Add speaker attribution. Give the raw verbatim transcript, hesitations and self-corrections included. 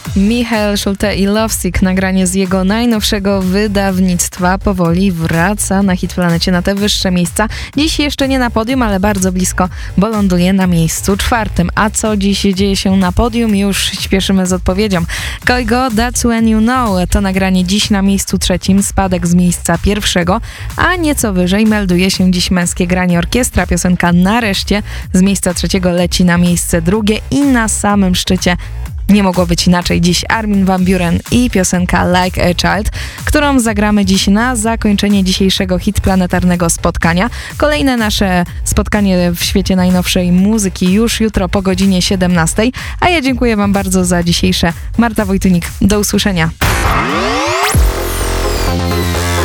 Speaker 1: Michael Schulte i Lovesick, nagranie z jego najnowszego wydawnictwa, powoli wraca na Hit Planecie na te wyższe miejsca. Dziś jeszcze nie na podium, ale bardzo blisko, bo ląduje na miejscu czwartym. A co dziś dzieje się na podium? Już śpieszymy z odpowiedzią. Koigo, That's When You Know, to nagranie dziś na miejscu trzecim, spadek z miejsca pierwszego, a nieco wyżej melduje się dziś Męskie Granie Orkiestra. Piosenka Nareszcie z miejsca trzeciego leci na miejsce drugie i na samym szczycie nie mogło być inaczej. Dziś Armin van Buuren i piosenka Like a Child, którą zagramy dziś na zakończenie dzisiejszego hit planetarnego spotkania. Kolejne nasze spotkanie w świecie najnowszej muzyki już jutro po godzinie siedemnastej, a ja dziękuję Wam bardzo za dzisiejsze. Marta Wojtynik, do usłyszenia.